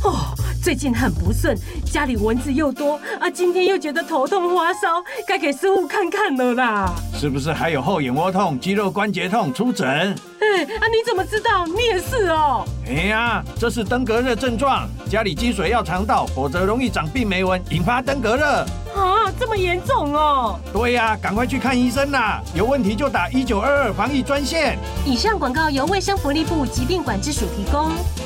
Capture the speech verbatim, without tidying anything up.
哦，最近很不顺，家里蚊子又多啊，今天又觉得头痛发烧，该给师傅看看了啦。 是不是还有后眼窝痛、肌肉关节痛？出诊。 哎，啊，你怎么知道？你也是哦。 哎呀，这是登革热症状，家里积水要常倒，否则容易长病媒蚊，引发登革热。 啊，这么严重哦？ 对呀，赶快去看医生啦！有问题就打一九二二防疫专线。 以上广告由卫生福利部疾病管制署提供。